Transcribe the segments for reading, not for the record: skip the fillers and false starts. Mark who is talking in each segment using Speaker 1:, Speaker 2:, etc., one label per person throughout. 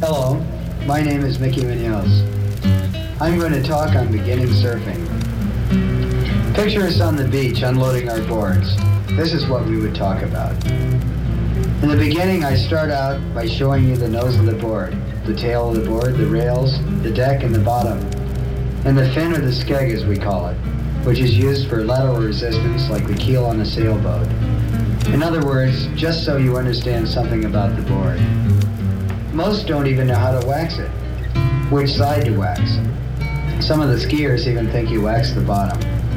Speaker 1: Hello, my name is Mickey Munoz. I'm going to talk on beginning surfing. Picture us on the beach unloading our boards. This is what we would talk about. In the beginning, I start out by showing you the nose of the board, the tail of the board, the rails, the deck, and the bottom, and the fin or the skeg as we call it, which is used for lateral resistance like the keel on a sailboat. In other words, just so you understand something about the board. Most don't even know how to wax it, which side to wax. Some of the skiers even think you wax the bottom.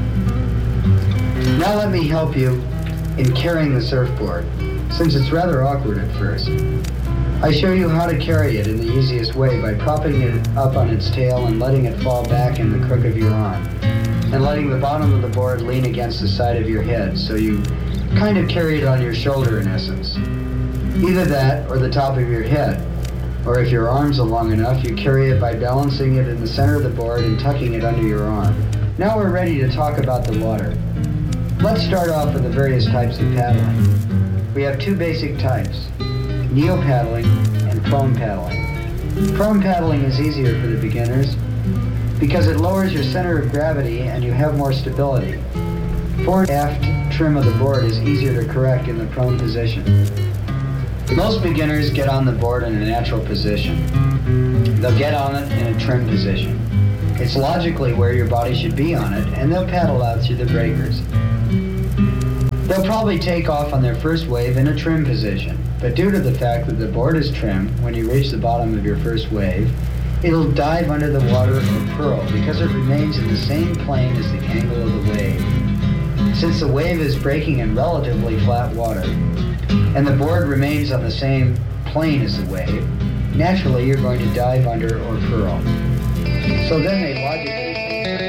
Speaker 1: Now let me help you in carrying the surfboard, since it's rather awkward at first. I show you how to carry it in the easiest way by propping it up on its tail and letting it fall back in the crook of your arm, and letting the bottom of the board lean against the side of your head, so you kind of carry it on your shoulder in essence. Either that or the top of your head, or if your arms are long enough, you carry it by balancing it in the center of the board and tucking it under your arm. Now we're ready to talk about the water. Let's start off with the various types of paddling. We have two basic types, neo paddling and prone paddling. Prone paddling is easier for the beginners because it lowers your center of gravity and you have more stability. Fore and aft trim of the board is easier to correct in the prone position. Most beginners get on the board in a natural position. They'll get on it in a trim position. It's logically where your body should be on it, and they'll paddle out through the breakers. They'll probably take off on their first wave in a trim position, but due to the fact that the board is trim, when you reach the bottom of your first wave, it'll dive under the water or purl because it remains in the same plane as the angle of the wave. Since the wave is breaking in relatively flat water, and the board remains on the same plane as the wave, naturally you're going to dive under or purl. So then they logically